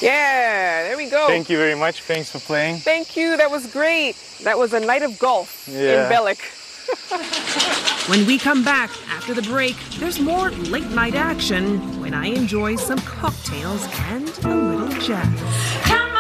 Yeah, there we go. Thank you very much. Thanks for playing. Thank you. That was great. That was a night of golf in Belek. When we come back after the break, there's more late night action when I enjoy some cocktails and a little jazz.